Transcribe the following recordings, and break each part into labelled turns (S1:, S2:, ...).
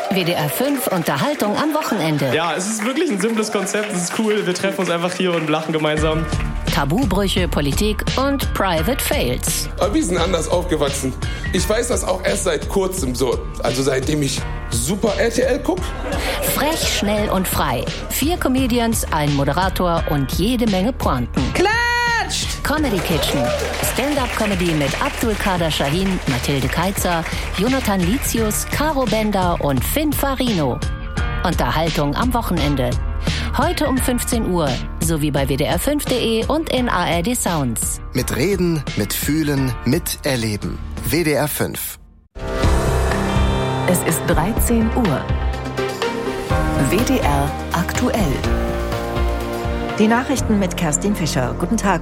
S1: WDR 5 Unterhaltung am Wochenende.
S2: Ja, es ist wirklich ein simples Konzept, es ist cool. Wir treffen uns einfach hier und lachen gemeinsam.
S1: Tabubrüche, Politik und Private Fails.
S3: Aber wir sind anders aufgewachsen. Ich weiß das auch erst seit kurzem so. Also seitdem ich Super RTL gucke.
S1: Frech, schnell und frei. 4 Comedians, ein Moderator und jede Menge Pointen.
S4: Klatscht!
S1: Comedy Kitchen. Stand-up-Comedy mit Abdul Kader Shahin, Mathilde Keitzer, Jonathan Litius, Caro Bender und Finn Farino. Unterhaltung am Wochenende. Heute um 15 Uhr, sowie bei wdr5.de und in ARD Sounds.
S5: Mit Reden, mit Fühlen, mit Erleben. WDR 5.
S6: Es ist 13 Uhr. WDR aktuell.
S4: Die Nachrichten mit Kerstin Fischer. Guten Tag.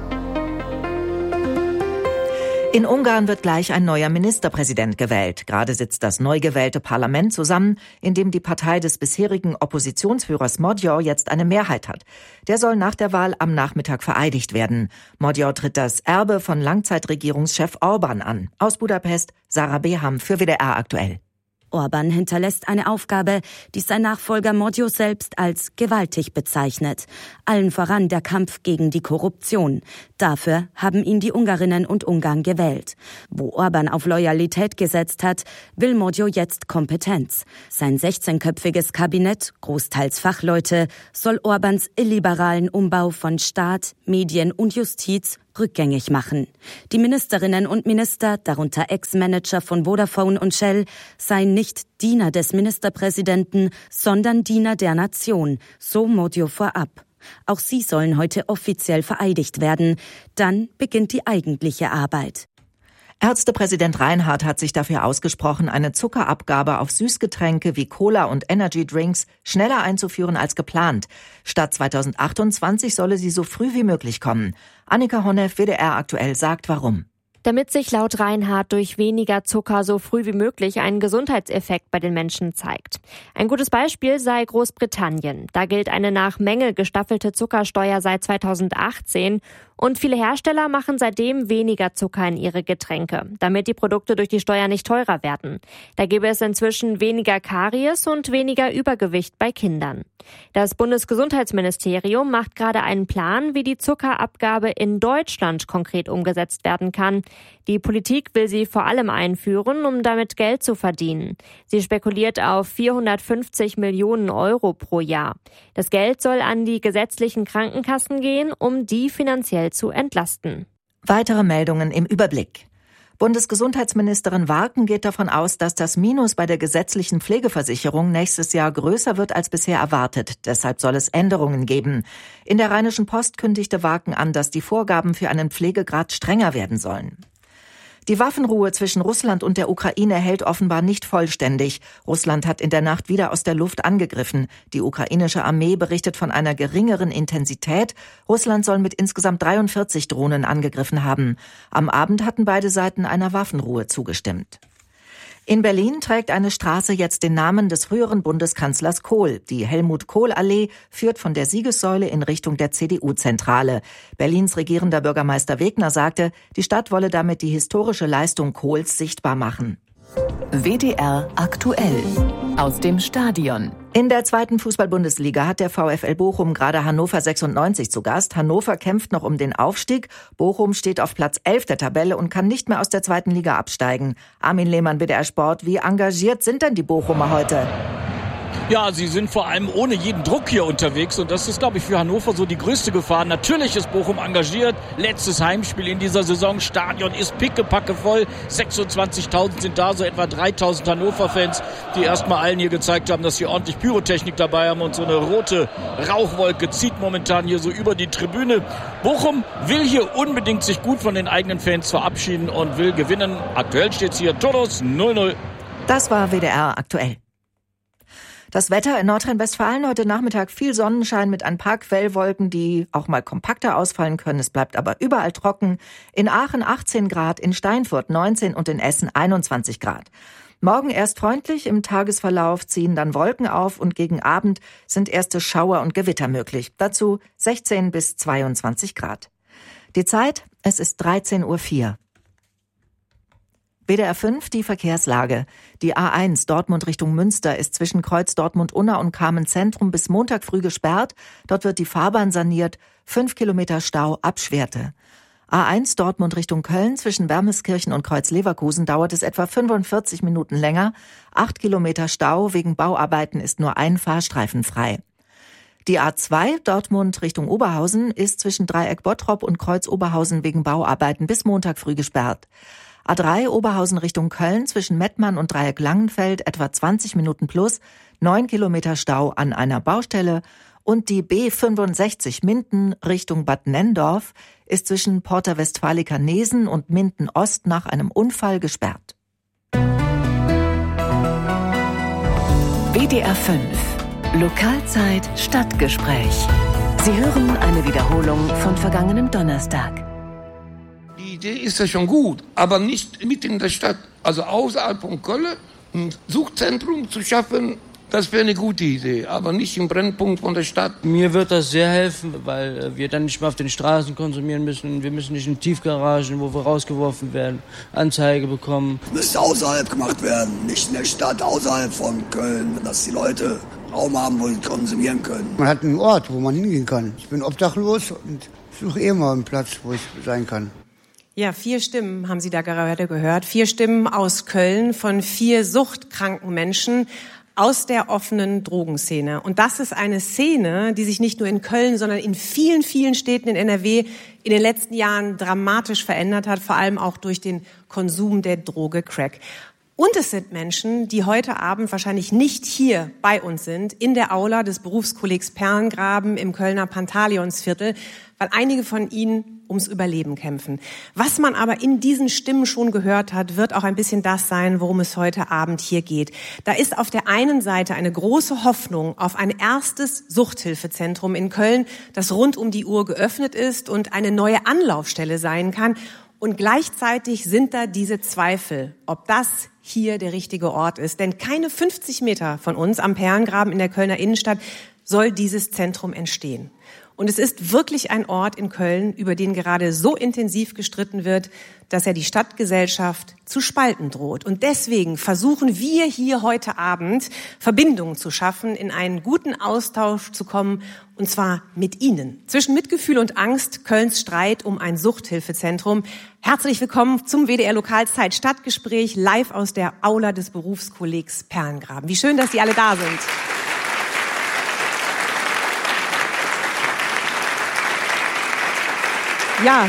S4: In Ungarn wird gleich ein neuer Ministerpräsident gewählt. Gerade sitzt das neu gewählte Parlament zusammen, in dem die Partei des bisherigen Oppositionsführers Magyar jetzt eine Mehrheit hat. Der soll nach der Wahl am Nachmittag vereidigt werden. Magyar tritt das Erbe von Langzeitregierungschef Orbán an. Aus Budapest, Sarah Beham für WDR aktuell.
S7: Orbán hinterlässt eine Aufgabe, die sein Nachfolger Magyar selbst als gewaltig bezeichnet. Allen voran der Kampf gegen die Korruption. Dafür haben ihn die Ungarinnen und Ungarn gewählt. Wo Orbán auf Loyalität gesetzt hat, will Magyar jetzt Kompetenz. Sein 16-köpfiges Kabinett, großteils Fachleute, soll Orbáns illiberalen Umbau von Staat, Medien und Justiz rückgängig machen. Die Ministerinnen und Minister, darunter Ex-Manager von Vodafone und Shell, seien nicht Diener des Ministerpräsidenten, sondern Diener der Nation, so Magyar vorab. Auch sie sollen heute offiziell vereidigt werden. Dann beginnt die eigentliche Arbeit.
S4: Ärztepräsident Reinhardt hat sich dafür ausgesprochen, eine Zuckerabgabe auf Süßgetränke wie Cola und Energydrinks schneller einzuführen als geplant. Statt 2028 solle sie so früh wie möglich kommen. Annika Honneff, WDR aktuell, sagt warum.
S8: Damit sich laut Reinhardt durch weniger Zucker so früh wie möglich ein Gesundheitseffekt bei den Menschen zeigt. Ein gutes Beispiel sei Großbritannien. Da gilt eine nach Menge gestaffelte Zuckersteuer seit 2018 und viele Hersteller machen seitdem weniger Zucker in ihre Getränke, damit die Produkte durch die Steuer nicht teurer werden. Da gäbe es inzwischen weniger Karies und weniger Übergewicht bei Kindern. Das Bundesgesundheitsministerium macht gerade einen Plan, wie die Zuckerabgabe in Deutschland konkret umgesetzt werden kann. Die Politik will sie vor allem einführen, um damit Geld zu verdienen. Sie spekuliert auf 450 Millionen Euro pro Jahr. Das Geld soll an die gesetzlichen Krankenkassen gehen, um die finanziell zu entlasten.
S4: Weitere Meldungen im Überblick. Bundesgesundheitsministerin Warken geht davon aus, dass das Minus bei der gesetzlichen Pflegeversicherung nächstes Jahr größer wird als bisher erwartet. Deshalb soll es Änderungen geben. In der Rheinischen Post kündigte Warken an, dass die Vorgaben für einen Pflegegrad strenger werden sollen. Die Waffenruhe zwischen Russland und der Ukraine hält offenbar nicht vollständig. Russland hat in der Nacht wieder aus der Luft angegriffen. Die ukrainische Armee berichtet von einer geringeren Intensität. Russland soll mit insgesamt 43 Drohnen angegriffen haben. Am Abend hatten beide Seiten einer Waffenruhe zugestimmt. In Berlin trägt eine Straße jetzt den Namen des früheren Bundeskanzlers Kohl. Die Helmut-Kohl-Allee führt von der Siegessäule in Richtung der CDU-Zentrale. Berlins regierender Bürgermeister Wegner sagte, die Stadt wolle damit die historische Leistung Kohls sichtbar machen.
S6: WDR aktuell. Aus dem Stadion.
S4: In der 2. Fußball-Bundesliga hat der VfL Bochum gerade Hannover 96 zu Gast. Hannover kämpft noch um den Aufstieg. Bochum steht auf Platz 11 der Tabelle und kann nicht mehr aus der 2. Liga absteigen. Armin Lehmann, WDR Sport, wie engagiert sind denn die Bochumer heute?
S9: Ja, sie sind vor allem ohne jeden Druck hier unterwegs und das ist, glaube ich, für Hannover so die größte Gefahr. Natürlich ist Bochum engagiert. Letztes Heimspiel in dieser Saison. Stadion ist pickepacke voll. 26.000 sind da, so etwa 3.000 Hannover-Fans, die erstmal allen hier gezeigt haben, dass sie ordentlich Pyrotechnik dabei haben und so eine rote Rauchwolke zieht momentan hier so über die Tribüne. Bochum will hier unbedingt sich gut von den eigenen Fans verabschieden und will gewinnen. Aktuell steht es hier Todos 0-0.
S4: Das war WDR aktuell. Das Wetter in Nordrhein-Westfalen heute Nachmittag viel Sonnenschein mit ein paar Quellwolken, die auch mal kompakter ausfallen können. Es bleibt aber überall trocken. In Aachen 18 Grad, in Steinfurt 19 und in Essen 21 Grad. Morgen erst freundlich, im Tagesverlauf ziehen dann Wolken auf und gegen Abend sind erste Schauer und Gewitter möglich. Dazu 16 bis 22 Grad. Die Zeit, es ist 13:04 Uhr. WDR 5, die Verkehrslage. Die A1 Dortmund Richtung Münster ist zwischen Kreuz Dortmund-Unna und Kamen-Zentrum bis Montag früh gesperrt. Dort wird die Fahrbahn saniert. 5 Kilometer Stau ab Schwerte. A1 Dortmund Richtung Köln zwischen Wermeskirchen und Kreuz-Leverkusen dauert es etwa 45 Minuten länger. 8 Kilometer Stau wegen Bauarbeiten ist nur ein Fahrstreifen frei. Die A2 Dortmund Richtung Oberhausen ist zwischen Dreieck Bottrop und Kreuz Oberhausen wegen Bauarbeiten bis Montag früh gesperrt. A3 Oberhausen Richtung Köln zwischen Mettmann und Dreieck Langenfeld etwa 20 Minuten plus, 9 Kilometer Stau an einer Baustelle. Und die B65 Minden Richtung Bad Nenndorf ist zwischen Porta Westfalica Nesen und Minden Ost nach einem Unfall gesperrt.
S6: WDR 5 Lokalzeit Stadtgespräch. Sie hören eine Wiederholung von vergangenem Donnerstag.
S3: Die Idee ist ja schon gut, aber nicht mitten in der Stadt. Also außerhalb von Köln ein Suchzentrum zu schaffen, das wäre eine gute Idee, aber nicht im Brennpunkt von der Stadt.
S10: Mir wird das sehr helfen, weil wir dann nicht mehr auf den Straßen konsumieren müssen. Wir müssen nicht in Tiefgaragen, wo wir rausgeworfen werden, Anzeige bekommen.
S11: Müsste außerhalb gemacht werden, nicht in der Stadt, außerhalb von Köln, dass die Leute Raum haben, wo sie konsumieren können.
S12: Man hat einen Ort, wo man hingehen kann. Ich bin obdachlos und suche mal einen Platz, wo ich sein kann.
S13: Ja, 4 Stimmen haben Sie da gerade gehört. 4 Stimmen aus Köln von 4 suchtkranken Menschen aus der offenen Drogenszene. Und das ist eine Szene, die sich nicht nur in Köln, sondern in vielen, vielen Städten in NRW in den letzten Jahren dramatisch verändert hat, vor allem auch durch den Konsum der Droge Crack. Und es sind Menschen, die heute Abend wahrscheinlich nicht hier bei uns sind, in der Aula des Berufskollegs Perlengraben im Kölner Pantaleonsviertel, weil einige von ihnen ums Überleben kämpfen. Was man aber in diesen Stimmen schon gehört hat, wird auch ein bisschen das sein, worum es heute Abend hier geht. Da ist auf der einen Seite eine große Hoffnung auf ein erstes Suchthilfezentrum in Köln, das rund um die Uhr geöffnet ist und eine neue Anlaufstelle sein kann. Und gleichzeitig sind da diese Zweifel, ob das hier der richtige Ort ist. Denn keine 50 Meter von uns am Perlengraben in der Kölner Innenstadt soll dieses Zentrum entstehen. Und es ist wirklich ein Ort in Köln, über den gerade so intensiv gestritten wird, dass er die Stadtgesellschaft zu spalten droht. Und deswegen versuchen wir hier heute Abend Verbindungen zu schaffen, in einen guten Austausch zu kommen, und zwar mit Ihnen. Zwischen Mitgefühl und Angst, Kölns Streit um ein Suchthilfezentrum. Herzlich willkommen zum WDR Lokalzeit Stadtgespräch, live aus der Aula des Berufskollegs Perlengraben. Wie schön, dass Sie alle da sind. Ja,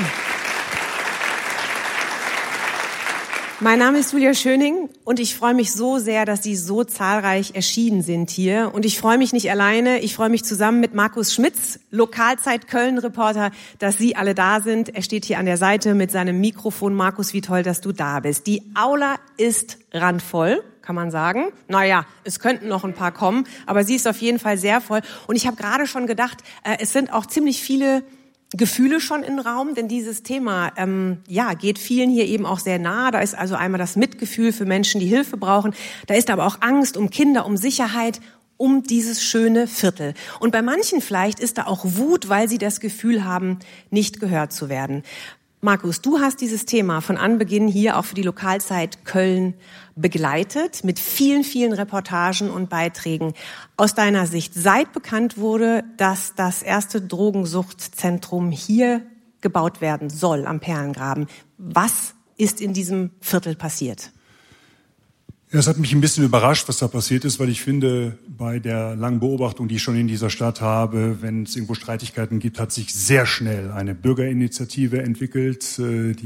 S13: mein Name ist Julia Schöning und ich freue mich so sehr, dass Sie so zahlreich erschienen sind hier. Und ich freue mich nicht alleine, ich freue mich zusammen mit Markus Schmitz, Lokalzeit Köln-Reporter, dass Sie alle da sind. Er steht hier an der Seite mit seinem Mikrofon. Markus, wie toll, dass du da bist. Die Aula ist randvoll, kann man sagen. Naja, es könnten noch ein paar kommen, aber sie ist auf jeden Fall sehr voll. Und ich habe gerade schon gedacht, es sind auch ziemlich viele Gefühle schon im Raum, denn dieses Thema geht vielen hier eben auch sehr nah. Da ist also einmal das Mitgefühl für Menschen, die Hilfe brauchen. Da ist aber auch Angst um Kinder, um Sicherheit, um dieses schöne Viertel. Und bei manchen vielleicht ist da auch Wut, weil sie das Gefühl haben, nicht gehört zu werden. Markus, du hast dieses Thema von Anbeginn hier auch für die Lokalzeit Köln begleitet, mit vielen, vielen Reportagen und Beiträgen. Aus deiner Sicht, seit bekannt wurde, dass das erste Drogensuchtzentrum hier gebaut werden soll, am Perlengraben, was ist in diesem Viertel passiert?
S14: Ja, es hat mich ein bisschen überrascht, was da passiert ist, weil ich finde, bei der langen Beobachtung, die ich schon in dieser Stadt habe, wenn es irgendwo Streitigkeiten gibt, hat sich sehr schnell eine Bürgerinitiative entwickelt, die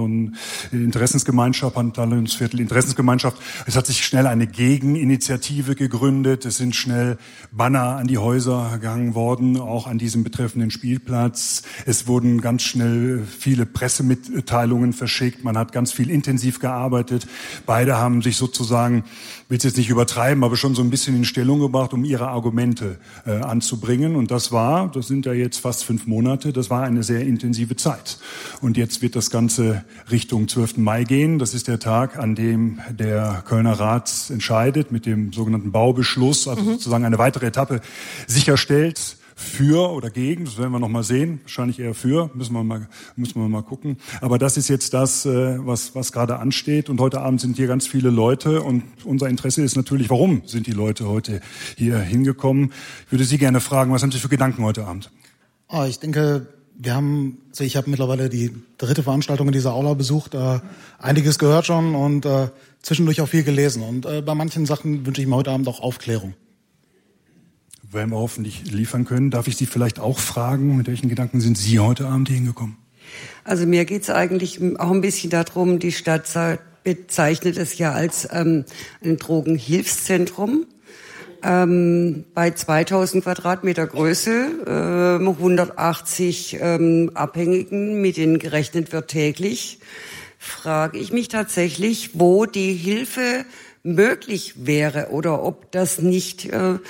S14: Pantaleonsviertel Interessensgemeinschaft. Es hat sich schnell eine Gegeninitiative gegründet. Es sind schnell Banner an die Häuser gehangen worden, auch an diesem betreffenden Spielplatz. Es wurden ganz schnell viele Pressemitteilungen verschickt. Man hat ganz viel intensiv gearbeitet. Beide haben sich sozusagen, will es jetzt nicht übertreiben, aber schon so ein bisschen in Stellung gebracht, um ihre Argumente anzubringen. Und das sind ja jetzt fast 5 Monate, das war eine sehr intensive Zeit. Und jetzt wird das Ganze Richtung 12. Mai gehen. Das ist der Tag, an dem der Kölner Rat entscheidet mit dem sogenannten Baubeschluss, also sozusagen eine weitere Etappe sicherstellt, für oder gegen, das werden wir noch mal sehen, wahrscheinlich eher für, müssen wir mal gucken. Aber das ist jetzt das, was gerade ansteht, und heute Abend sind hier ganz viele Leute, und unser Interesse ist natürlich, warum sind die Leute heute hier hingekommen? Ich würde Sie gerne fragen, was haben Sie für Gedanken heute Abend?
S15: Ich denke, ich habe mittlerweile die 3. Veranstaltung in dieser Aula besucht, einiges gehört schon und zwischendurch auch viel gelesen. Und bei manchen Sachen wünsche ich mir heute Abend auch Aufklärung.
S14: Werden wir hoffentlich liefern können. Darf ich Sie vielleicht auch fragen, mit welchen Gedanken sind Sie heute Abend hier hingekommen?
S16: Also mir geht es eigentlich auch ein bisschen darum, die Stadt bezeichnet es ja als ein Drogenhilfszentrum. Bei 2000 Quadratmeter Größe, 180 Abhängigen, mit denen gerechnet wird täglich, frage ich mich tatsächlich, wo die Hilfe möglich wäre oder ob das nicht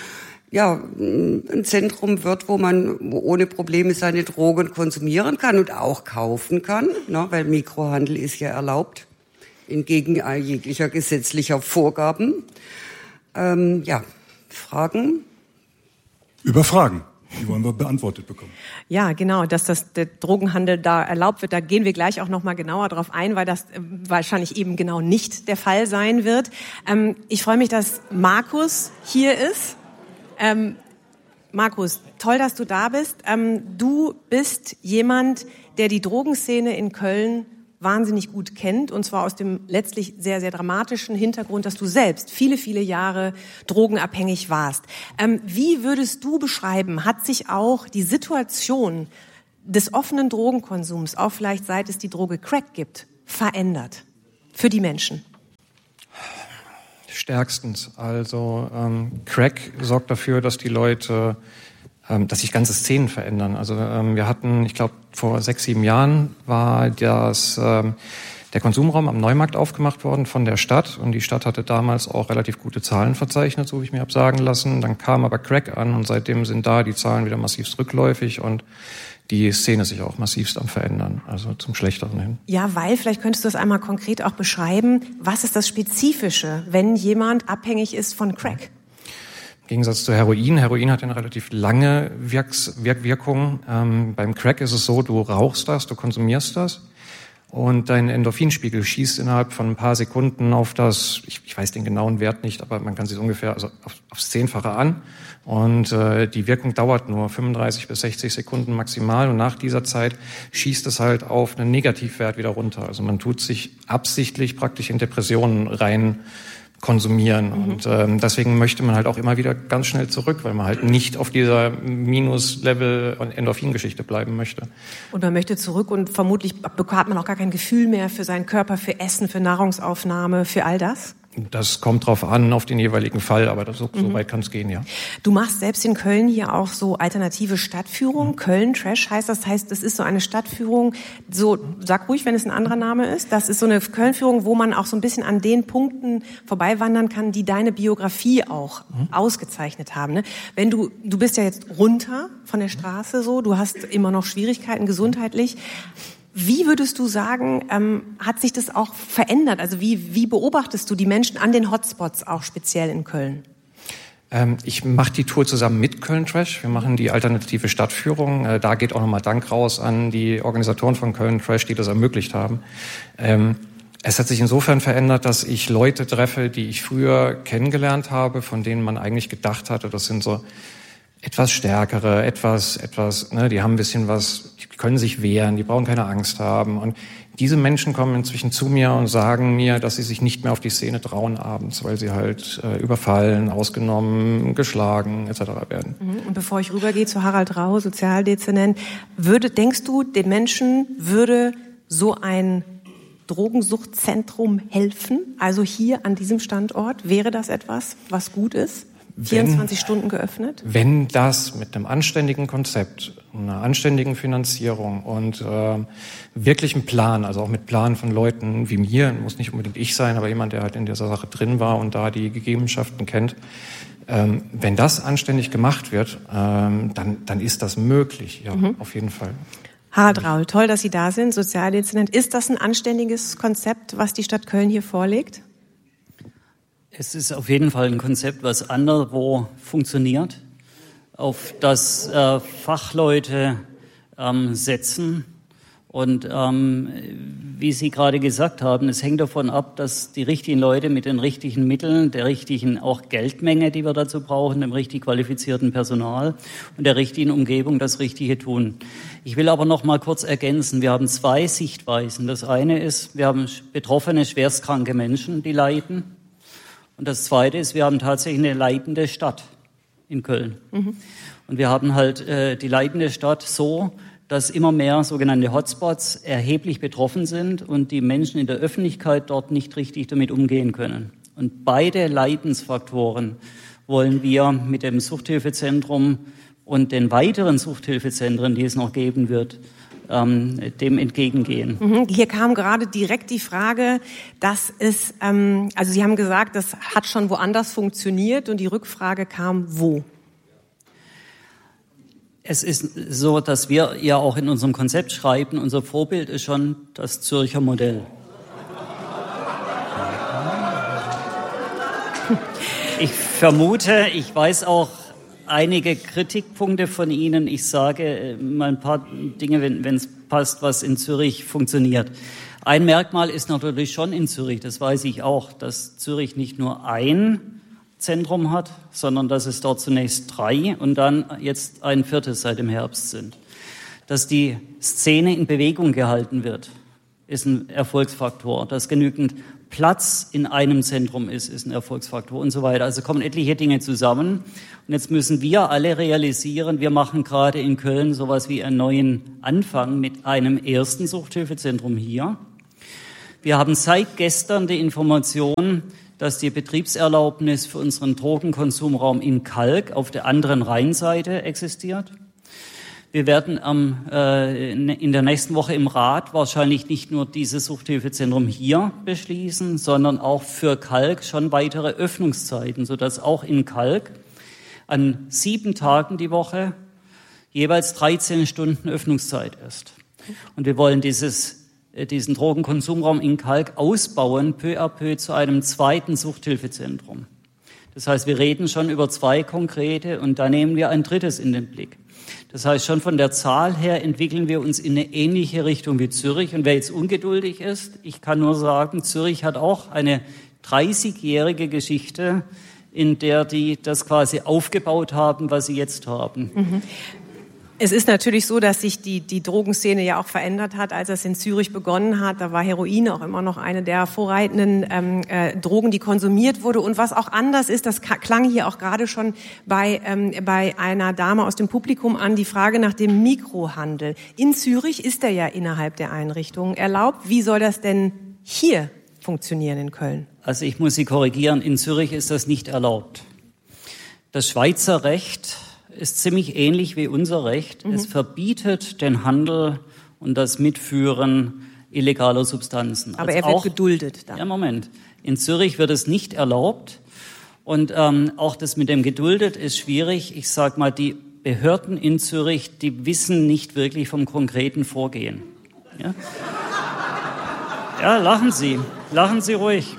S16: ein Zentrum wird, wo man ohne Probleme seine Drogen konsumieren kann und auch kaufen kann, ne, weil Mikrohandel ist ja erlaubt, entgegen jeglicher gesetzlicher Vorgaben. Fragen?
S14: Über Fragen. Die wollen wir beantwortet bekommen.
S13: Ja, genau, dass der Drogenhandel da erlaubt wird, da gehen wir gleich auch noch mal genauer drauf ein, weil das wahrscheinlich eben genau nicht der Fall sein wird. Ich freue mich, dass Markus hier ist. Markus, toll, dass du da bist. Du bist jemand, der die Drogenszene in Köln wahnsinnig gut kennt, und zwar aus dem letztlich sehr, sehr dramatischen Hintergrund, dass du selbst viele, viele Jahre drogenabhängig warst. Wie würdest du beschreiben, hat sich auch die Situation des offenen Drogenkonsums, auch vielleicht seit es die Droge Crack gibt, verändert für die Menschen?
S17: Stärkstens. Also Crack sorgt dafür, dass die Leute, dass sich ganze Szenen verändern. Also wir hatten, ich glaube, vor 6, 7 Jahren war der Konsumraum am Neumarkt aufgemacht worden von der Stadt, und die Stadt hatte damals auch relativ gute Zahlen verzeichnet, so wie ich mir habe sagen lassen. Dann kam aber Crack an, und seitdem sind da die Zahlen wieder massivst rückläufig und die Szene sich auch massivst am Verändern, also zum Schlechteren hin.
S13: Ja, weil, vielleicht könntest du das einmal konkret auch beschreiben, was ist das Spezifische, wenn jemand abhängig ist von Crack?
S17: Im Gegensatz zu Heroin. Heroin hat eine relativ lange Wirkung. Beim Crack ist es so, du rauchst das, du konsumierst das, und dein Endorphinspiegel schießt innerhalb von ein paar Sekunden auf das, ich weiß den genauen Wert nicht, aber man kann sich ungefähr aufs 10-fache an. Und die Wirkung dauert nur 35 bis 60 Sekunden maximal, und nach dieser Zeit schießt es halt auf einen Negativwert wieder runter. Also man tut sich absichtlich praktisch in Depressionen rein konsumieren. Und deswegen möchte man halt auch immer wieder ganz schnell zurück, weil man halt nicht auf dieser Minus-Level- und Endorphin-Geschichte bleiben möchte.
S13: Und man möchte zurück, und vermutlich hat man auch gar kein Gefühl mehr für seinen Körper, für Essen, für Nahrungsaufnahme, für all das?
S17: Das kommt drauf an, auf den jeweiligen Fall, aber so weit kann es gehen, ja.
S13: Du machst selbst in Köln hier auch so alternative Stadtführungen. Köln Trash heißt das, das ist so eine Stadtführung, so, sag ruhig, wenn es ein anderer Name ist. Das ist so eine Köln-Führung, wo man auch so ein bisschen an den Punkten vorbeiwandern kann, die deine Biografie auch ausgezeichnet haben. Ne? Wenn du bist ja jetzt runter von der Straße so, du hast immer noch Schwierigkeiten gesundheitlich. Wie würdest du sagen, hat sich das auch verändert? Also wie beobachtest du die Menschen an den Hotspots, auch speziell in Köln?
S17: Ich mache die Tour zusammen mit Köln Trash. Wir machen die alternative Stadtführung. Da geht auch nochmal Dank raus an die Organisatoren von Köln Trash, die das ermöglicht haben. Es hat sich insofern verändert, dass ich Leute treffe, die ich früher kennengelernt habe, von denen man eigentlich gedacht hatte, das sind so etwas stärkere, die haben ein bisschen was, die können sich wehren, die brauchen keine Angst haben. Und diese Menschen kommen inzwischen zu mir und sagen mir, dass sie sich nicht mehr auf die Szene trauen abends, weil sie halt überfallen, ausgenommen, geschlagen etc. werden.
S13: Und bevor ich rübergehe zu Harald Rau, Sozialdezernent, denkst du, den Menschen würde so ein Drogensuchtzentrum helfen? Also hier an diesem Standort, wäre das etwas, was gut ist? 24 Stunden geöffnet?
S17: Wenn das mit einem anständigen Konzept, einer anständigen Finanzierung und wirklichem Plan, also auch mit Plan von Leuten wie mir, muss nicht unbedingt ich sein, aber jemand, der halt in dieser Sache drin war und da die Gegebenschaften kennt, wenn das anständig gemacht wird, dann ist das möglich, ja, auf jeden Fall.
S13: Harald Raul, toll, dass Sie da sind, Sozialdezernent. Ist das ein anständiges Konzept, was die Stadt Köln hier vorlegt?
S18: Es ist auf jeden Fall ein Konzept, was anderswo funktioniert. auf das Fachleute setzen. Und wie Sie gerade gesagt haben, es hängt davon ab, dass die richtigen Leute mit den richtigen Mitteln, der richtigen auch Geldmenge, die wir dazu brauchen, dem richtig qualifizierten Personal und der richtigen Umgebung das Richtige tun. Ich will aber noch mal kurz ergänzen, wir haben 2 Sichtweisen. Das eine ist, wir haben betroffene, schwerstkranke Menschen, die leiden. Und das zweite ist, wir haben tatsächlich eine leidende Stadt in Köln. Mhm. Und wir haben halt die leidende Stadt so, dass immer mehr sogenannte Hotspots erheblich betroffen sind und die Menschen in der Öffentlichkeit dort nicht richtig damit umgehen können. Und beide Leidensfaktoren wollen wir mit dem Suchthilfezentrum und den weiteren Suchthilfezentren, die es noch geben wird, dem entgegengehen.
S13: Hier kam gerade direkt die Frage, dass es, also Sie haben gesagt, das hat schon woanders funktioniert und die Rückfrage kam, wo?
S18: Es ist so, dass wir ja auch in unserem Konzept schreiben, unser Vorbild ist schon das Zürcher Modell. Ich vermute, ich weiß auch einige Kritikpunkte von Ihnen. Ich sage mal ein paar Dinge, wenn es passt, was in Zürich funktioniert. Ein Merkmal ist natürlich schon in Zürich, das weiß ich auch, dass Zürich nicht nur ein Zentrum hat, sondern dass es dort zunächst 3 und dann jetzt ein 4. seit dem Herbst sind. Dass die Szene in Bewegung gehalten wird, ist ein Erfolgsfaktor. Dass genügend Platz in einem Zentrum ist ein Erfolgsfaktor und so weiter. Also kommen etliche Dinge zusammen. Und jetzt müssen wir alle realisieren, wir machen gerade in Köln sowas wie einen neuen Anfang mit einem ersten Suchthilfezentrum hier. Wir haben seit gestern die Information, dass die Betriebserlaubnis für unseren Drogenkonsumraum in Kalk auf der anderen Rheinseite existiert. Wir werden in der nächsten Woche im Rat wahrscheinlich nicht nur dieses Suchthilfezentrum hier beschließen, sondern auch für Kalk schon weitere Öffnungszeiten, sodass auch in Kalk an 7 Tagen die Woche jeweils 13 Stunden Öffnungszeit ist. Und wir wollen diesen Drogenkonsumraum in Kalk ausbauen, peu à peu zu einem 2. Suchthilfezentrum. Das heißt, wir reden schon über 2 konkrete und da nehmen wir ein 3. in den Blick. Das heißt, schon von der Zahl her entwickeln wir uns in eine ähnliche Richtung wie Zürich. Und wer jetzt ungeduldig ist, ich kann nur sagen, Zürich hat auch eine 30-jährige Geschichte, in der die das quasi aufgebaut haben, was sie jetzt haben.
S13: Mhm. Es ist natürlich so, dass sich die Drogenszene ja auch verändert hat, als es in Zürich begonnen hat. Da war Heroin auch immer noch eine der vorreitenden Drogen, die konsumiert wurde. Und was auch anders ist, das klang hier auch gerade schon bei einer Dame aus dem Publikum an, die Frage nach dem Mikrohandel. In Zürich ist er ja innerhalb der Einrichtungen erlaubt. Wie soll das denn hier funktionieren in Köln?
S18: Also ich muss Sie korrigieren, in Zürich ist das nicht erlaubt. Das Schweizer Recht ist ziemlich ähnlich wie unser Recht. Mhm. Es verbietet den Handel und das Mitführen illegaler Substanzen.
S13: Aber er wird geduldet dann.
S18: Ja, Moment. In Zürich wird es nicht erlaubt. Und auch das mit dem geduldet ist schwierig. Ich sag mal, die Behörden in Zürich, die wissen nicht wirklich vom konkreten Vorgehen. Ja, ja, lachen Sie ruhig.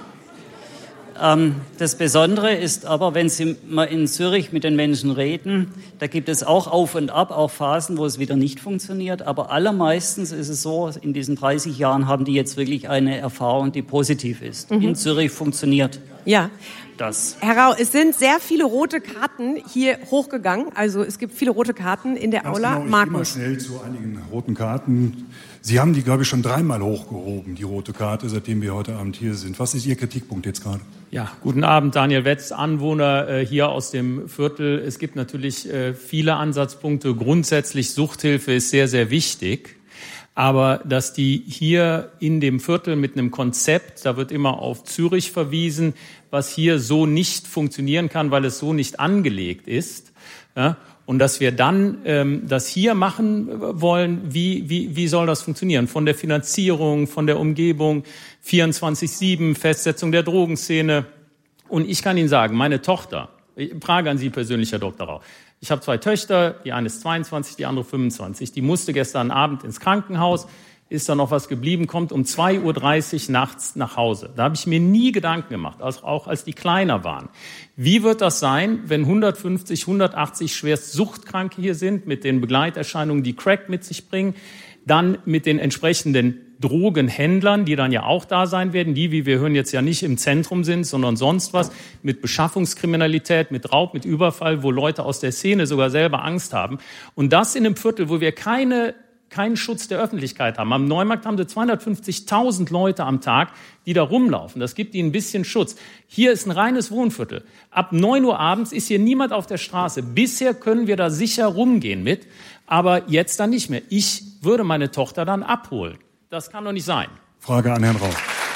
S18: Das Besondere ist aber, wenn Sie mal in Zürich mit den Menschen reden, da gibt es auch Auf und Ab, auch Phasen, wo es wieder nicht funktioniert. Aber allermeistens ist es so, in diesen 30 Jahren haben die jetzt wirklich eine Erfahrung, die positiv ist. Mhm. In Zürich funktioniert das.
S13: Herr Rau, es sind sehr viele rote Karten hier hochgegangen. Also es gibt viele rote Karten in der Aula.
S14: Genau, ich gehe mal schnell zu einigen roten Karten. Sie haben die, glaube ich, schon 3-mal hochgehoben, die rote Karte, seitdem wir heute Abend hier sind. Was ist Ihr Kritikpunkt jetzt gerade?
S2: Ja, guten Abend, Daniel Wetz, Anwohner hier aus dem Viertel. Es gibt natürlich viele Ansatzpunkte. Grundsätzlich Suchthilfe ist sehr, sehr wichtig. Aber dass die hier in dem Viertel mit einem Konzept, da wird immer auf Zürich verwiesen, was hier so nicht funktionieren kann, weil es so nicht angelegt ist, ja, und dass wir dann das hier machen wollen, wie soll das funktionieren? Von der Finanzierung, von der Umgebung, 24/7, Festsetzung der Drogenszene. Und ich kann Ihnen sagen, meine Tochter, Frage an Sie persönlich, Herr Dr. Rau. Ich habe 2 Töchter, die eine ist 22, die andere 25. Die musste gestern Abend ins Krankenhaus, ist da noch was geblieben, kommt um 2:30 Uhr nachts nach Hause. Da habe ich mir nie Gedanken gemacht, auch als die kleiner waren. Wie wird das sein, wenn 150, 180 schwerst Suchtkranke hier sind, mit den Begleiterscheinungen, die Crack mit sich bringen, dann mit den entsprechenden Drogenhändlern, die dann ja auch da sein werden, die, wie wir hören, jetzt ja nicht im Zentrum sind, sondern sonst was, mit Beschaffungskriminalität, mit Raub, mit Überfall, wo Leute aus der Szene sogar selber Angst haben. Und das in einem Viertel, wo wir keinen Schutz der Öffentlichkeit haben. Am Neumarkt haben sie 250.000 Leute am Tag, die da rumlaufen. Das gibt ihnen ein bisschen Schutz. Hier ist ein reines Wohnviertel. Ab 9 Uhr abends ist hier niemand auf der Straße. Bisher können wir da sicher rumgehen mit, aber jetzt dann nicht mehr. Ich würde meine Tochter dann abholen. Das kann doch nicht sein.
S14: Frage an Herrn Rau.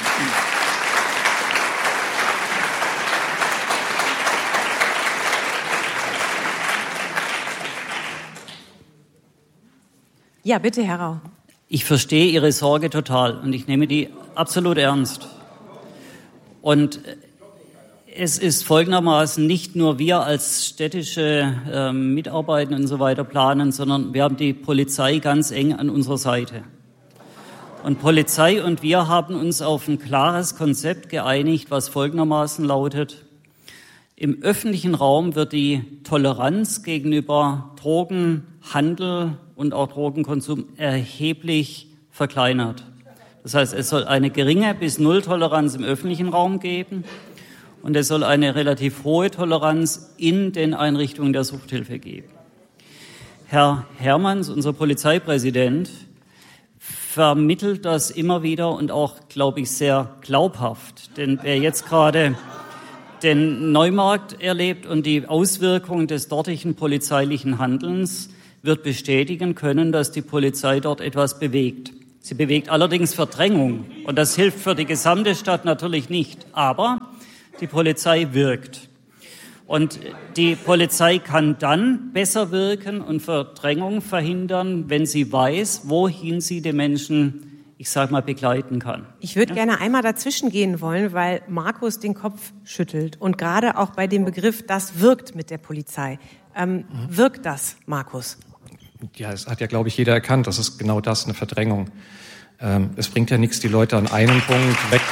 S13: Ja, bitte, Herr Rau.
S18: Ich verstehe Ihre Sorge total und ich nehme die absolut ernst. Und es ist folgendermaßen, nicht nur wir als städtische Mitarbeiter und so weiter planen, sondern wir haben die Polizei ganz eng an unserer Seite. Und Polizei und wir haben uns auf ein klares Konzept geeinigt, was folgendermaßen lautet: Im öffentlichen Raum wird die Toleranz gegenüber Drogenhandel und auch Drogenkonsum erheblich verkleinert. Das heißt, es soll eine geringe bis Null-Toleranz im öffentlichen Raum geben und es soll eine relativ hohe Toleranz in den Einrichtungen der Suchthilfe geben. Herr Hermanns, unser Polizeipräsident, vermittelt das immer wieder und auch, glaube ich, sehr glaubhaft. Denn wer jetzt gerade den Neumarkt erlebt und die Auswirkungen des dortigen polizeilichen Handelns, wird bestätigen können, dass die Polizei dort etwas bewegt. Sie bewegt allerdings Verdrängung und das hilft für die gesamte Stadt natürlich nicht. Aber die Polizei wirkt. Und die Polizei kann dann besser wirken und Verdrängung verhindern, wenn sie weiß, wohin sie die Menschen, ich sage mal, begleiten kann.
S13: Ich würde gerne einmal dazwischen gehen wollen, weil Markus den Kopf schüttelt. Und gerade auch bei dem Begriff, das wirkt mit der Polizei. Wirkt das, Markus?
S17: Ja, es hat ja, glaube ich, jeder erkannt, das ist genau das, eine Verdrängung. Es bringt ja nichts, die Leute an einem Punkt weg.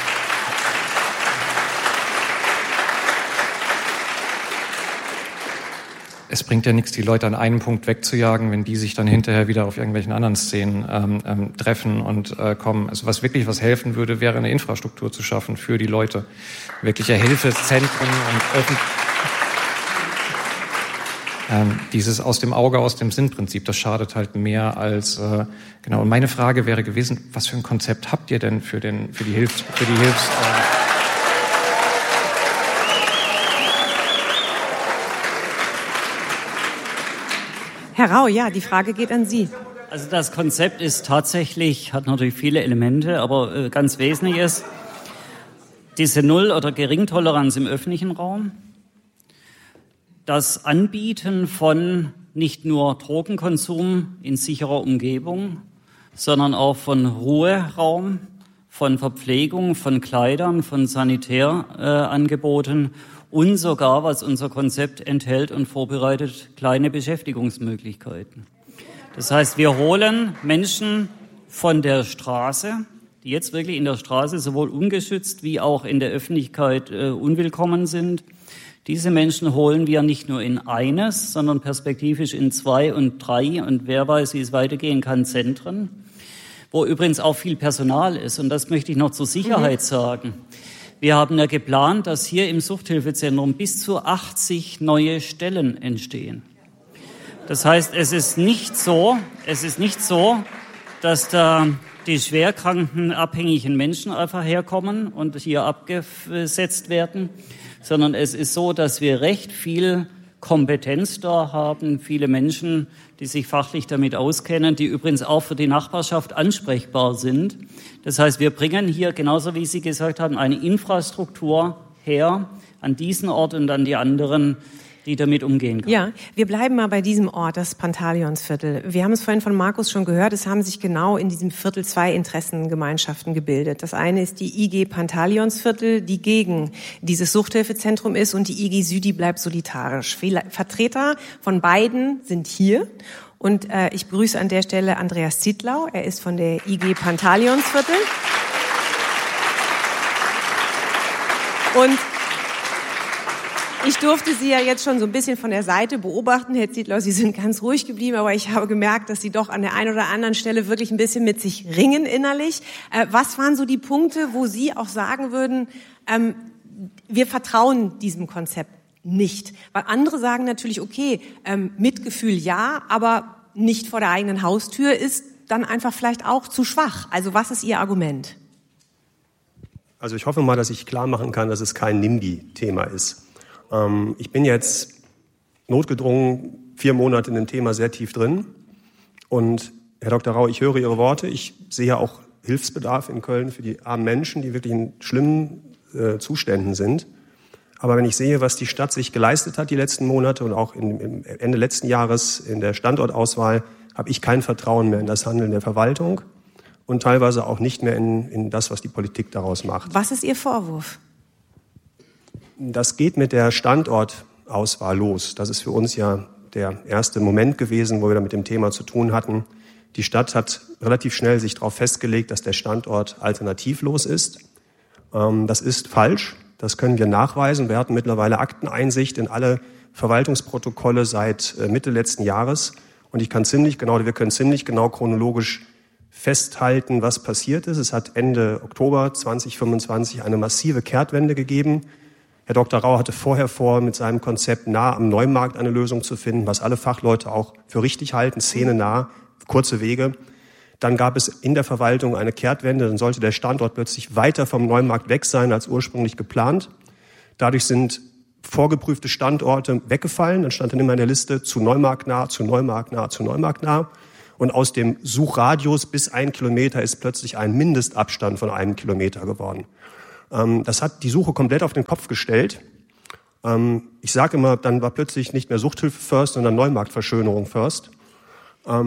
S17: Es bringt ja nichts, die Leute an einem Punkt wegzujagen, wenn die sich dann hinterher wieder auf irgendwelchen anderen Szenen treffen und kommen. Also was helfen würde, wäre eine Infrastruktur zu schaffen für die Leute. Wirkliche Hilfeszentren und dieses aus dem Auge, aus dem Sinn-Prinzip, das schadet halt mehr als genau. Und meine Frage wäre gewesen: Was für ein Konzept habt ihr denn für die Hilfs
S13: Herr Rau, ja, die Frage geht an Sie.
S18: Also das Konzept ist tatsächlich, hat natürlich viele Elemente, aber ganz wesentlich ist diese Null- oder Geringtoleranz im öffentlichen Raum, das Anbieten von nicht nur Drogenkonsum in sicherer Umgebung, sondern auch von Ruheraum, von Verpflegung, von Kleidern, von Sanitärangeboten und sogar, was unser Konzept enthält und vorbereitet, kleine Beschäftigungsmöglichkeiten. Das heißt, wir holen Menschen von der Straße, die jetzt wirklich in der Straße sowohl ungeschützt wie auch in der Öffentlichkeit unwillkommen sind. Diese Menschen holen wir nicht nur in eines, sondern perspektivisch in 2 und 3 und wer weiß, wie es weitergehen kann, Zentren, wo übrigens auch viel Personal ist. Und das möchte ich noch zur Sicherheit sagen. Wir haben ja geplant, dass hier im Suchthilfezentrum bis zu 80 neue Stellen entstehen. Das heißt, es ist nicht so, dass da die schwerkranken, abhängigen Menschen einfach herkommen und hier abgesetzt werden, sondern es ist so, dass wir recht viel Kompetenz da haben, viele Menschen, die sich fachlich damit auskennen, die übrigens auch für die Nachbarschaft ansprechbar sind. Das heißt, wir bringen hier, genauso wie Sie gesagt haben, eine Infrastruktur her an diesen Ort und an die anderen, die damit umgehen können.
S13: Ja, wir bleiben mal bei diesem Ort, das Pantaleonsviertel. Wir haben es vorhin von Markus schon gehört, es haben sich genau in diesem Viertel 2 Interessengemeinschaften gebildet. Das eine ist die IG Pantaleonsviertel, die gegen dieses Suchthilfezentrum ist, und die IG Südi bleibt solidarisch. Viele Vertreter von beiden sind hier. Und ich begrüße an der Stelle Andreas Zietlau. Er ist von der IG Pantaleonsviertel. Und ich durfte Sie ja jetzt schon so ein bisschen von der Seite beobachten. Herr Zietlau, Sie sind ganz ruhig geblieben, aber ich habe gemerkt, dass Sie doch an der einen oder anderen Stelle wirklich ein bisschen mit sich ringen innerlich. Was waren so die Punkte, wo Sie auch sagen würden, wir vertrauen diesem Konzept nicht? Weil andere sagen natürlich, okay, Mitgefühl ja, aber nicht vor der eigenen Haustür ist dann einfach vielleicht auch zu schwach. Also was ist Ihr Argument?
S19: Also ich hoffe mal, dass ich klar machen kann, dass es kein NIMBY-Thema ist. Ich bin jetzt notgedrungen 4 Monate in dem Thema sehr tief drin. Und Herr Dr. Rau, ich höre Ihre Worte. Ich sehe auch Hilfsbedarf in Köln für die armen Menschen, die wirklich in schlimmen Zuständen sind. Aber wenn ich sehe, was die Stadt sich geleistet hat die letzten Monate und auch im Ende letzten Jahres in der Standortauswahl, habe ich kein Vertrauen mehr in das Handeln der Verwaltung und teilweise auch nicht mehr in das, was die Politik daraus macht.
S13: Was ist Ihr Vorwurf?
S19: Das geht mit der Standortauswahl los. Das ist für uns ja der erste Moment gewesen, wo wir da mit dem Thema zu tun hatten. Die Stadt hat relativ schnell sich darauf festgelegt, dass der Standort alternativlos ist. Das ist falsch. Das können wir nachweisen. Wir hatten mittlerweile Akteneinsicht in alle Verwaltungsprotokolle seit Mitte letzten Jahres. Und wir können ziemlich genau chronologisch festhalten, was passiert ist. Es hat Ende Oktober 2025 eine massive Kehrtwende gegeben. Herr Dr. Rau hatte vorher vor, mit seinem Konzept nah am Neumarkt eine Lösung zu finden, was alle Fachleute auch für richtig halten, szenenah, kurze Wege. Dann gab es in der Verwaltung eine Kehrtwende, dann sollte der Standort plötzlich weiter vom Neumarkt weg sein als ursprünglich geplant. Dadurch sind vorgeprüfte Standorte weggefallen, dann stand dann immer in der Liste zu Neumarkt nah, zu Neumarkt nah, zu Neumarkt nah. Und aus dem Suchradius bis 1 Kilometer ist plötzlich ein Mindestabstand von 1 Kilometer geworden. Das hat die Suche komplett auf den Kopf gestellt. Ich sage immer, dann war plötzlich nicht mehr Suchthilfe first, sondern Neumarktverschönerung first. Ja.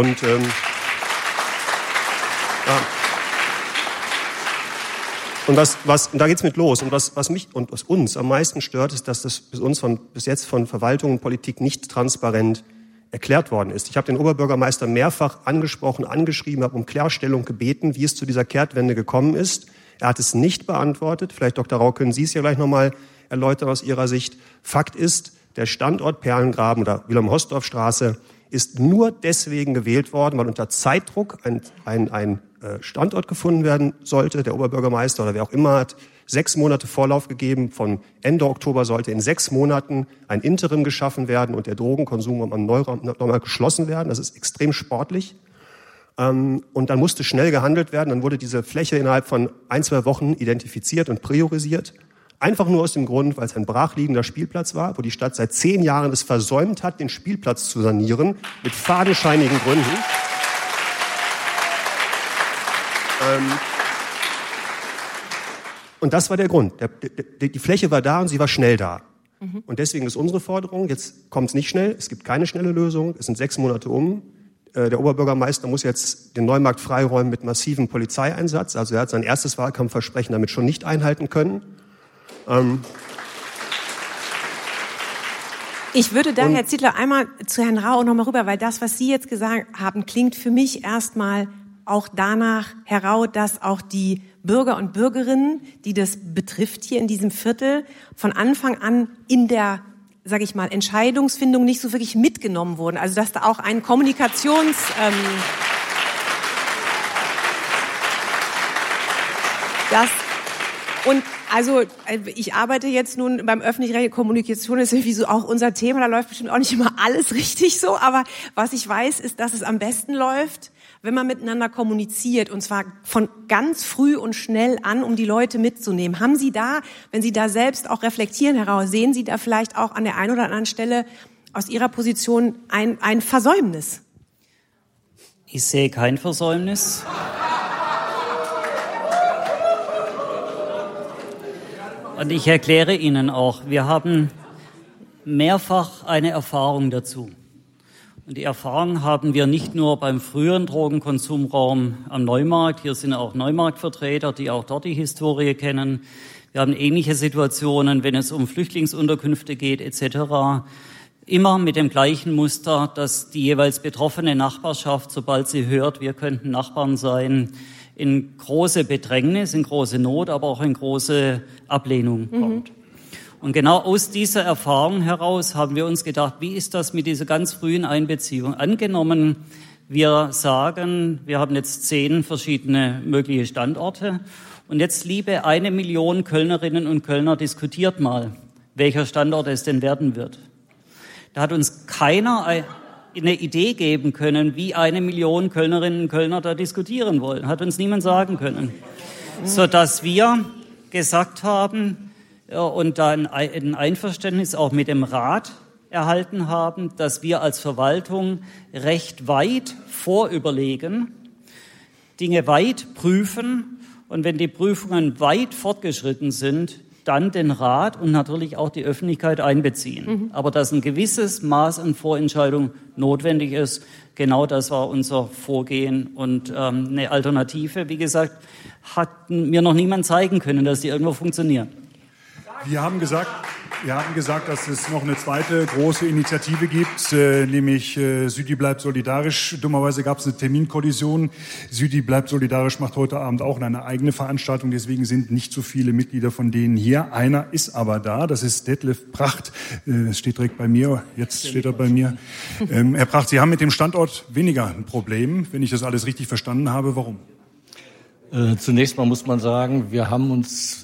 S19: Und da geht's mit los. Und was mich und was uns am meisten stört, ist, dass das bis jetzt von Verwaltung und Politik nicht transparent erklärt worden ist. Ich habe den Oberbürgermeister mehrfach angesprochen, angeschrieben, habe um Klarstellung gebeten, wie es zu dieser Kehrtwende gekommen ist. Er hat es nicht beantwortet. Vielleicht, Dr. Rau, können Sie es ja gleich nochmal erläutern aus Ihrer Sicht. Fakt ist, der Standort Perlengraben oder Wilhelm-Hostorff-Straße ist nur deswegen gewählt worden, weil unter Zeitdruck ein Standort gefunden werden sollte. Der Oberbürgermeister oder wer auch immer hat 6 Monate Vorlauf gegeben. Von Ende Oktober sollte in 6 Monaten ein Interim geschaffen werden und der Drogenkonsum am Neumarkt geschlossen werden. Das ist extrem sportlich. Und dann musste schnell gehandelt werden. Dann wurde diese Fläche innerhalb von 1-2 Wochen identifiziert und priorisiert. Einfach nur aus dem Grund, weil es ein brachliegender Spielplatz war, wo die Stadt seit 10 Jahren es versäumt hat, den Spielplatz zu sanieren, mit fadenscheinigen Gründen. Und das war der Grund. Die Fläche war da und sie war schnell da. Und deswegen ist unsere Forderung, jetzt kommt es nicht schnell, es gibt keine schnelle Lösung, es sind 6 Monate um. Der Oberbürgermeister muss jetzt den Neumarkt freiräumen mit massivem Polizeieinsatz. Also er hat sein erstes Wahlkampfversprechen damit schon nicht einhalten können.
S13: Ich würde da, Herr Zietlau, einmal zu Herrn Rau noch mal rüber, weil das, was Sie jetzt gesagt haben, klingt für mich erstmal auch danach, Herr Rau, dass auch die Bürger und Bürgerinnen, die das betrifft hier in diesem Viertel, von Anfang an in der, sage ich mal, Entscheidungsfindung nicht so wirklich mitgenommen wurden. Also dass da auch ein und also ich arbeite jetzt nun beim öffentlich-rechtlichen Kommunikation, ist irgendwie so auch unser Thema, da läuft bestimmt auch nicht immer alles richtig so, aber was ich weiß, ist, dass es am besten läuft, wenn man miteinander kommuniziert, und zwar von ganz früh und schnell an, um die Leute mitzunehmen. Haben Sie da, wenn Sie da selbst auch reflektieren heraus, sehen Sie da vielleicht auch an der einen oder anderen Stelle aus Ihrer Position ein Versäumnis?
S18: Ich sehe kein Versäumnis. Und ich erkläre Ihnen auch, wir haben mehrfach eine Erfahrung dazu. Und die Erfahrung haben wir nicht nur beim früheren Drogenkonsumraum am Neumarkt. Hier sind auch Neumarktvertreter, die auch dort die Historie kennen. Wir haben ähnliche Situationen, wenn es um Flüchtlingsunterkünfte geht etc. immer mit dem gleichen Muster, dass die jeweils betroffene Nachbarschaft, sobald sie hört, wir könnten Nachbarn sein, in große Bedrängnis, in große Not, aber auch in große Ablehnung kommt. Und genau aus dieser Erfahrung heraus haben wir uns gedacht, wie ist das mit dieser ganz frühen Einbeziehung? Angenommen, wir sagen, wir haben jetzt 10 verschiedene mögliche Standorte und jetzt, liebe 1 Million Kölnerinnen und Kölner, diskutiert mal, welcher Standort es denn werden wird. Da hat uns keiner eine Idee geben können, wie 1 Million Kölnerinnen und Kölner da diskutieren wollen. Hat uns niemand sagen können. Sodass wir gesagt haben und da ein Einverständnis auch mit dem Rat erhalten haben, dass wir als Verwaltung recht weit vorüberlegen, Dinge weit prüfen und wenn die Prüfungen weit fortgeschritten sind, dann den Rat und natürlich auch die Öffentlichkeit einbeziehen. Aber dass ein gewisses Maß an Vorentscheidung notwendig ist, genau das war unser Vorgehen. Und eine Alternative, wie gesagt, hat mir noch niemand zeigen können, dass die irgendwo funktioniert.
S14: Wir haben gesagt, dass es noch eine zweite große Initiative gibt, nämlich Südi bleibt solidarisch. Dummerweise gab es eine Terminkollision. Südi bleibt solidarisch macht heute Abend auch eine eigene Veranstaltung. Deswegen sind nicht so viele Mitglieder von denen hier. Einer ist aber da, das ist Detlef Pracht. Steht direkt bei mir, jetzt steht er bei mir. Herr Pracht, Sie haben mit dem Standort weniger ein Problem, wenn ich das alles richtig verstanden habe. Warum?
S20: Zunächst mal muss man sagen, wir haben uns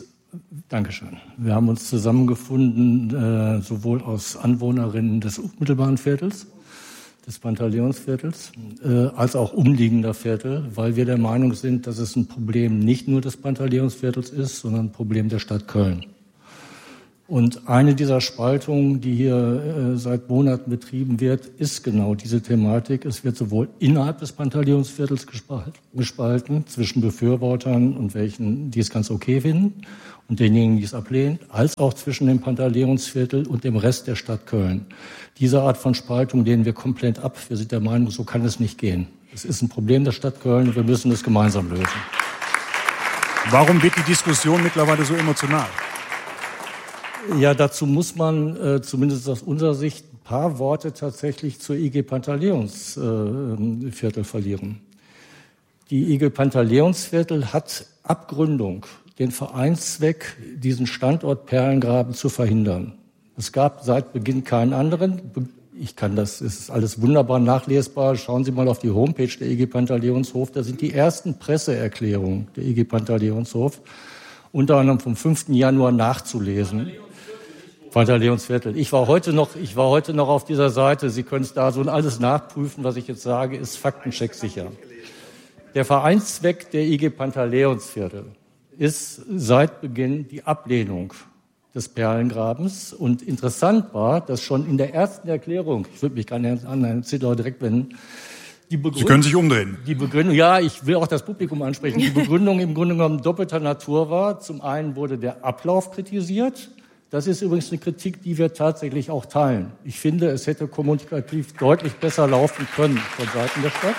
S20: zusammengefunden, sowohl aus Anwohnerinnen des unmittelbaren Viertels, des Pantaleonsviertels, als auch umliegender Viertel, weil wir der Meinung sind, dass es ein Problem nicht nur des Pantaleonsviertels ist, sondern ein Problem der Stadt Köln. Und eine dieser Spaltungen, die hier seit Monaten betrieben wird, ist genau diese Thematik. Es wird sowohl innerhalb des Pantaleonsviertels gespalten zwischen Befürwortern und welchen, die es ganz okay finden, und denjenigen, die es ablehnen, als auch zwischen dem Pantaleonsviertel und dem Rest der Stadt Köln. Diese Art von Spaltung lehnen wir komplett ab. Wir sind der Meinung, so kann es nicht gehen. Es ist ein Problem der Stadt Köln und wir müssen es gemeinsam lösen.
S14: Warum wird die Diskussion mittlerweile so emotional?
S20: Ja, dazu muss man zumindest aus unserer Sicht ein paar Worte tatsächlich zur IG Pantaleonsviertel verlieren. Die IG Pantaleonsviertel hat ab Gründung den Vereinszweck, diesen Standort Perlengraben zu verhindern. Es gab seit Beginn keinen anderen. Es ist alles wunderbar nachlesbar. Schauen Sie mal auf die Homepage der IG Pantaleonshof. Da sind die ersten Presseerklärungen der IG Pantaleonshof, unter anderem vom 5. Januar nachzulesen. Pantaleonsviertel. Ich war heute noch auf dieser Seite. Sie können es da so alles nachprüfen. Was ich jetzt sage, ist faktenchecksicher. Der Vereinszweck der IG Pantaleonsviertel ist seit Beginn die Ablehnung des Perlengrabens. Und interessant war, dass schon in der ersten Erklärung, ich würde mich gerne an Herrn Zittler direkt wenden,
S14: Sie können sich umdrehen.
S20: Die Begründung, ja, ich will auch das Publikum ansprechen. Die Begründung im Grunde genommen doppelter Natur war. Zum einen wurde der Ablauf kritisiert. Das ist übrigens eine Kritik, die wir tatsächlich auch teilen. Ich finde, es hätte kommunikativ deutlich besser laufen können von Seiten der Stadt.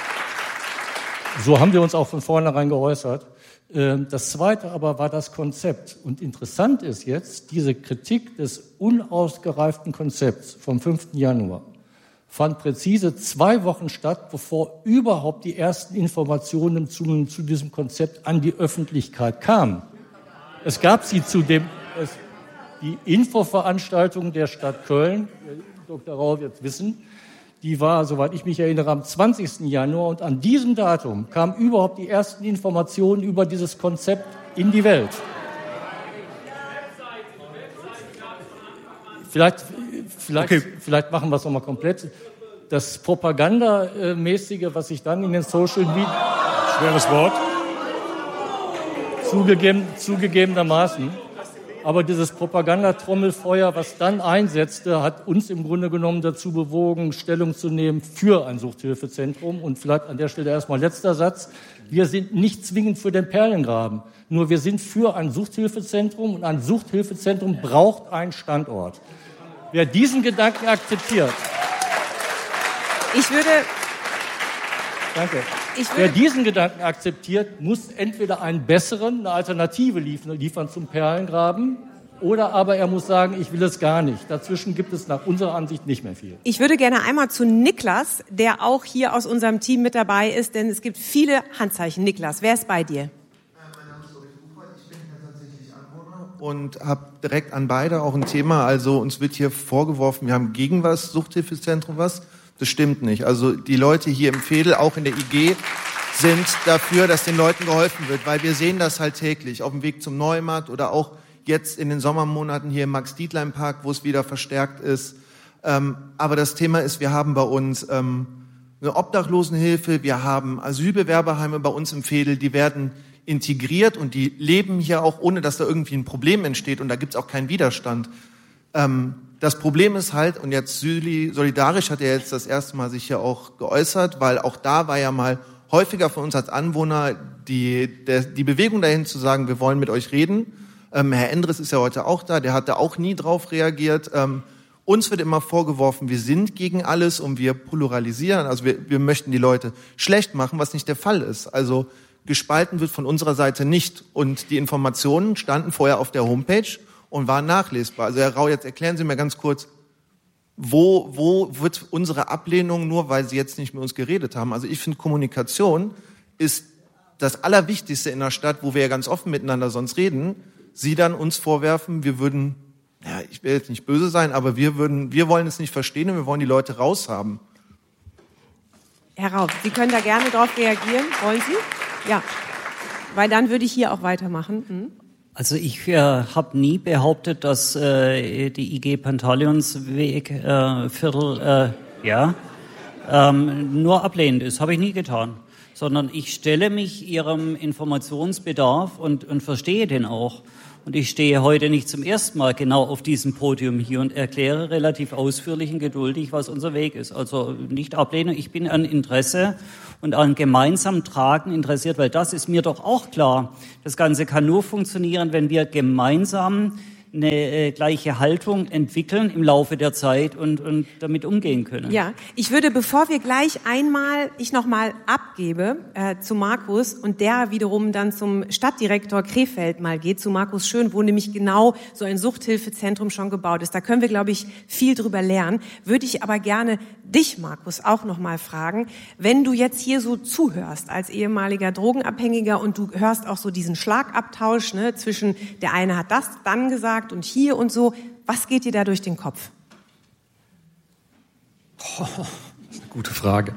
S20: So haben wir uns auch von vornherein geäußert. Das Zweite aber war das Konzept. Und interessant ist jetzt, diese Kritik des unausgereiften Konzepts vom 5. Januar fand präzise 2 Wochen statt, bevor überhaupt die ersten Informationen zu diesem Konzept an die Öffentlichkeit kamen. Es gab sie die Infoveranstaltung der Stadt Köln, Dr. Rau wird es wissen, die war, soweit ich mich erinnere, am 20. Januar. Und an diesem Datum kamen überhaupt die ersten Informationen über dieses Konzept in die Welt. Vielleicht machen wir es nochmal komplett. Das Propagandamäßige, was sich dann in den Social Media...
S14: Schweres Wort.
S20: Zugegebenermaßen. Aber dieses Propagandatrommelfeuer, was dann einsetzte, hat uns im Grunde genommen dazu bewogen, Stellung zu nehmen für ein Suchthilfezentrum. Und vielleicht an der Stelle erstmal letzter Satz. Wir sind nicht zwingend für den Perlengraben. Nur wir sind für ein Suchthilfezentrum. Und ein Suchthilfezentrum braucht einen Standort. Wer diesen Gedanken akzeptiert... Wer diesen Gedanken akzeptiert, muss entweder eine Alternative liefern zum Perlengraben Oder aber er muss sagen, ich will es gar nicht. Dazwischen gibt es nach unserer Ansicht nicht mehr viel.
S13: Ich würde gerne einmal zu Niklas, der auch hier aus unserem Team mit dabei ist, denn es gibt viele Handzeichen. Niklas, wer ist bei dir?
S21: Mein Name ist Doris Buchholz, ich bin hier tatsächlich Anwohner und habe direkt an beide auch ein Thema. Also uns wird hier vorgeworfen, wir haben gegen was, Suchthilfezentrum was. Das stimmt nicht. Also die Leute hier im Veedel, auch in der IG, sind dafür, dass den Leuten geholfen wird, weil wir sehen das halt täglich auf dem Weg zum Neumarkt oder auch jetzt in den Sommermonaten hier im Max-Dietlein-Park, wo es wieder verstärkt ist. Aber das Thema ist, wir haben bei uns eine Obdachlosenhilfe, wir haben Asylbewerberheime bei uns im Veedel, die werden integriert und die leben hier auch, ohne dass da irgendwie ein Problem entsteht und da gibt's auch keinen Widerstand. Das Problem ist halt, und jetzt Solidarisch hat ja jetzt das erste Mal sich hier auch geäußert, weil auch da war ja mal häufiger von uns als Anwohner die Bewegung dahin zu sagen, wir wollen mit euch reden. Herr Endres ist ja heute auch da, der hat da auch nie drauf reagiert. Uns wird immer vorgeworfen, wir sind gegen alles und wir pluralisieren, also wir möchten die Leute schlecht machen, was nicht der Fall ist. Also gespalten wird von unserer Seite nicht und die Informationen standen vorher auf der Homepage und waren nachlesbar. Also Herr Rau, jetzt erklären Sie mir ganz kurz, wo wird unsere Ablehnung, nur weil Sie jetzt nicht mit uns geredet haben? Also ich finde, Kommunikation ist das Allerwichtigste in der Stadt, wo wir ja ganz offen miteinander sonst reden. Sie dann uns vorwerfen, wir würden, ja, ich will jetzt nicht böse sein, aber wir wollen es nicht verstehen und wir wollen die Leute raushaben.
S13: Herr Rau, Sie können da gerne drauf reagieren. Wollen Sie? Ja, weil dann würde ich hier auch weitermachen.
S18: Also ich habe nie behauptet, dass die IG Pantaleonsweg Viertel nur ablehnend ist. Habe ich nie getan. Sondern ich stelle mich Ihrem Informationsbedarf und verstehe den auch. Und ich stehe heute nicht zum ersten Mal genau auf diesem Podium hier und erkläre relativ ausführlich und geduldig, was unser Weg ist. Also nicht Ablehnung, ich bin an Interesse und an gemeinsamem Tragen interessiert, weil das ist mir doch auch klar. Das Ganze kann nur funktionieren, wenn wir gemeinsam eine gleiche Haltung entwickeln im Laufe der Zeit und damit umgehen können.
S13: Ja, ich würde, bevor wir gleich ich nochmal abgebe zu Markus und der wiederum dann zum Stadtdirektor Krefeld mal geht, zu Markus Schön, wo nämlich genau so ein Suchthilfezentrum schon gebaut ist. Da können wir, glaube ich, viel drüber lernen. Würde ich aber gerne dich, Markus, auch nochmal fragen, wenn du jetzt hier so zuhörst als ehemaliger Drogenabhängiger und du hörst auch so diesen Schlagabtausch, ne, zwischen der eine hat das dann gesagt und hier und so. Was geht dir da durch den Kopf?
S17: Das ist eine gute Frage.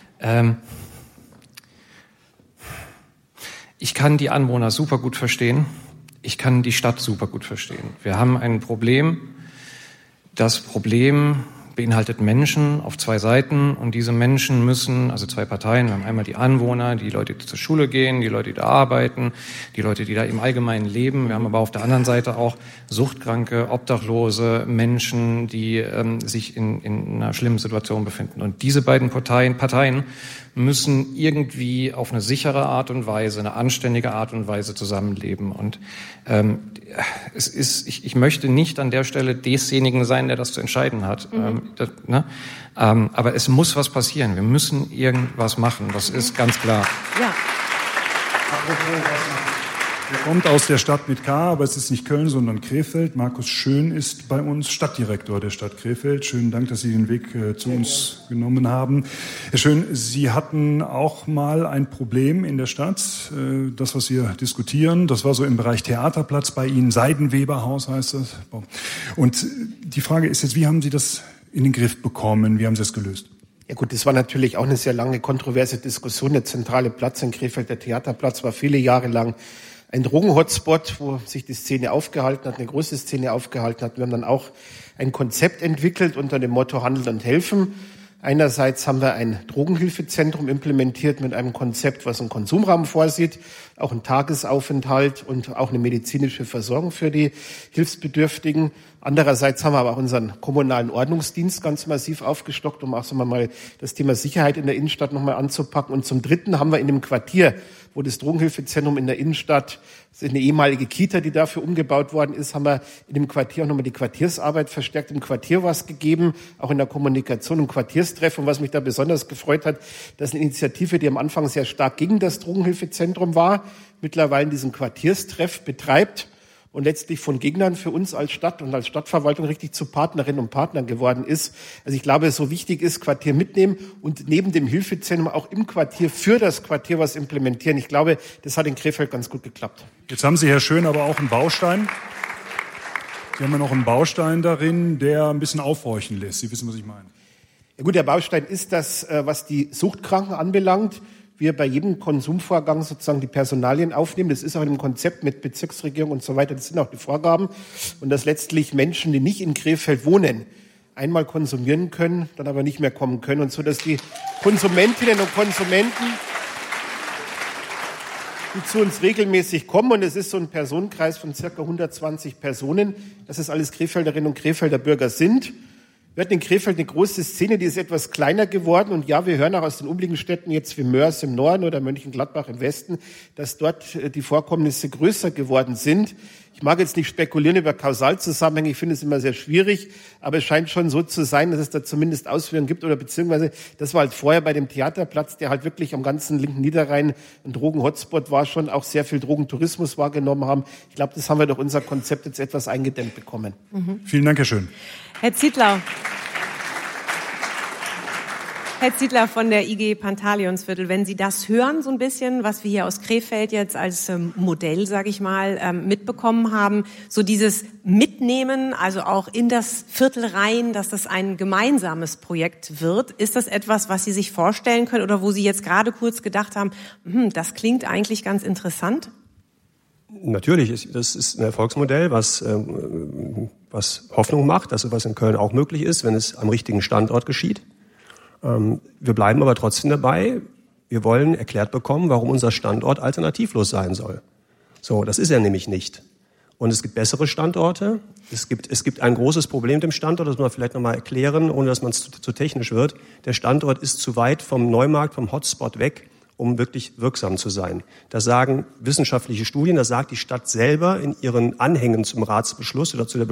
S17: Ich kann die Anwohner super gut verstehen. Ich kann die Stadt super gut verstehen. Wir haben ein Problem. Das Problem beinhaltet Menschen auf zwei Seiten und diese Menschen müssen, also zwei Parteien, wir haben einmal die Anwohner, die Leute, die zur Schule gehen, die Leute, die da arbeiten, die Leute, die da im Allgemeinen leben. Wir haben aber auf der anderen Seite auch Suchtkranke, Obdachlose, Menschen, die sich in einer schlimmen Situation befinden. Und diese beiden Parteien müssen irgendwie auf eine sichere Art und Weise, eine anständige Art und Weise zusammenleben. Und ich möchte nicht an der Stelle desjenigen sein, der das zu entscheiden hat. Aber es muss was passieren. Wir müssen irgendwas machen. Das ist ganz klar.
S13: Ja.
S14: Er kommt aus der Stadt mit K, aber es ist nicht Köln, sondern Krefeld. Markus Schön ist bei uns Stadtdirektor der Stadt Krefeld. Schönen Dank, dass Sie den Weg zu uns genommen haben. Herr Schön, Sie hatten auch mal ein Problem in der Stadt. Das, was wir diskutieren, das war so im Bereich Theaterplatz bei Ihnen. Seidenweberhaus heißt das. Und die Frage ist jetzt, wie haben Sie das in den Griff bekommen? Wie haben Sie es gelöst?
S22: Ja gut, das war natürlich auch eine sehr lange kontroverse Diskussion. Der zentrale Platz in Krefeld, der Theaterplatz, war viele Jahre lang ein Drogenhotspot, wo sich die Szene aufgehalten hat, eine große Szene aufgehalten hat. Wir haben dann auch ein Konzept entwickelt unter dem Motto Handeln und Helfen. Einerseits haben wir ein Drogenhilfezentrum implementiert mit einem Konzept, was einen Konsumraum vorsieht, auch einen Tagesaufenthalt und auch eine medizinische Versorgung für die Hilfsbedürftigen. Andererseits haben wir aber auch unseren kommunalen Ordnungsdienst ganz massiv aufgestockt, um auch sagen wir mal das Thema Sicherheit in der Innenstadt nochmal anzupacken. Und zum Dritten haben wir in dem Quartier, wo das Drogenhilfezentrum in der Innenstadt, das ist eine ehemalige Kita, die dafür umgebaut worden ist, haben wir in dem Quartier auch nochmal die Quartiersarbeit verstärkt, im Quartier was gegeben, auch in der Kommunikation und Quartierstreff. Und was mich da besonders gefreut hat, dass eine Initiative, die am Anfang sehr stark gegen das Drogenhilfezentrum war, mittlerweile diesen Quartierstreff betreibt. und letztlich von Gegnern für uns als Stadt und als Stadtverwaltung richtig zu Partnerinnen und Partnern geworden ist. Also ich glaube, so wichtig ist, Quartier mitnehmen und neben dem Hilfezentrum auch im Quartier für das Quartier was implementieren. Ich glaube, das hat in Krefeld ganz gut geklappt.
S14: Jetzt haben Sie, Herr Schön, aber auch einen Baustein. Sie haben ja noch einen Baustein darin, der ein bisschen aufhorchen lässt. Sie wissen, was ich meine.
S22: Ja gut, der Baustein ist das, was die Suchtkranken anbelangt. Wir bei jedem Konsumvorgang sozusagen die Personalien aufnehmen. Das ist auch in dem Konzept mit Bezirksregierung und so weiter. Das sind auch die Vorgaben. Und dass letztlich Menschen, die nicht in Krefeld wohnen, einmal konsumieren können, dann aber nicht mehr kommen können. Und so, dass die Konsumentinnen und Konsumenten, die zu uns regelmäßig kommen, und es ist so ein Personenkreis von circa 120 Personen, dass es alles Krefelderinnen und Krefelder Bürger sind. Wir hatten in Krefeld eine große Szene, die ist etwas kleiner geworden. Und ja, wir hören auch aus den umliegenden Städten jetzt wie Mörs im Norden oder Mönchengladbach im Westen, dass dort die Vorkommnisse größer geworden sind. Ich mag jetzt nicht spekulieren über Kausalzusammenhänge, ich finde es immer sehr schwierig, aber es scheint schon so zu sein, dass es da zumindest Auswirkungen gibt oder beziehungsweise das war halt vorher bei dem Theaterplatz, der halt wirklich am ganzen linken Niederrhein ein Drogen-Hotspot war, schon auch sehr viel Drogentourismus wahrgenommen haben. Ich glaube, das haben wir durch unser Konzept jetzt etwas eingedämmt bekommen.
S14: Vielen Dank, Herr Schön.
S13: Herr Ziedler von der IG Pantaleonsviertel, wenn Sie das hören, so ein bisschen, was wir hier aus Krefeld jetzt als Modell, sage ich mal, mitbekommen haben, so dieses Mitnehmen, also auch in das Viertel rein, dass das ein gemeinsames Projekt wird, ist das etwas, was Sie sich vorstellen können oder wo Sie jetzt gerade kurz gedacht haben, das klingt eigentlich ganz interessant?
S19: Natürlich, das ist ein Erfolgsmodell, was Hoffnung macht, dass sowas in Köln auch möglich ist, wenn es am richtigen Standort geschieht. Wir bleiben aber trotzdem dabei. Wir wollen erklärt bekommen, warum unser Standort alternativlos sein soll. So, das ist er nämlich nicht. Und es gibt bessere Standorte. Es gibt ein großes Problem mit dem Standort, das muss man vielleicht nochmal erklären, ohne dass man es zu technisch wird. Der Standort ist zu weit vom Neumarkt, vom Hotspot weg, um wirklich wirksam zu sein. Das sagen wissenschaftliche Studien, das sagt die Stadt selber in ihren Anhängen zum Ratsbeschluss oder zu der